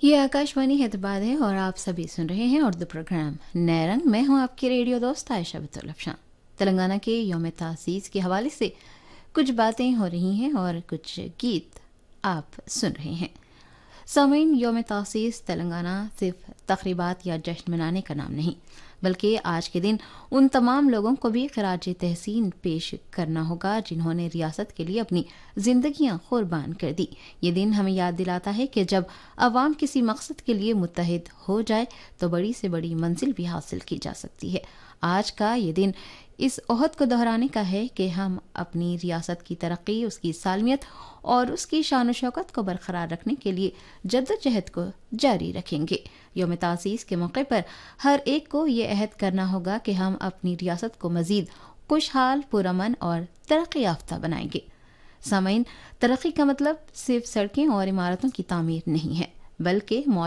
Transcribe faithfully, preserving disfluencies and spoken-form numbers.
ये आकाशवाणी हैदराबाद है और आप सभी सुन रहे हैं उर्दू प्रोग्राम नए रंग। मैं हूं आपकी रेडियो दोस्त आयशा बितुल अफशान। तेलंगाना के यौम तासीस के हवाले से कुछ बातें हो रही हैं और कुछ गीत आप सुन रहे हैं। सामीन, यौम तासीस तेलंगाना सिर्फ तकरीबात या जश्न मनाने का नाम नहीं, बल्कि आज के दिन उन तमाम लोगों को भी खराज तहसीन पेश करना होगा जिन्होंने रियासत के लिए अपनी जिंदगियां कुर्बान कर दी। ये दिन हमें याद दिलाता है कि जब अवाम किसी मकसद के लिए मुत्तहिद हो जाए तो बड़ी से बड़ी मंजिल भी हासिल की जा सकती है। आज का ये दिन इस ओहद को दोहराने का है कि हम अपनी रियासत की तरक्की, उसकी सालमियत और उसकी शान व शौकत को बरकरार रखने के लिए जद्दोजहद को जारी रखेंगे। यौम तासीस के मौके पर हर एक को ये अहद करना होगा कि हम अपनी रियासत को मजीद खुशहाल, पुरअमन और तरक्की याफ्ता बनाएंगे। सामीन, तरक्की का मतलब सिर्फ सड़कें और इमारतों की तामीर नहीं है, बल्कि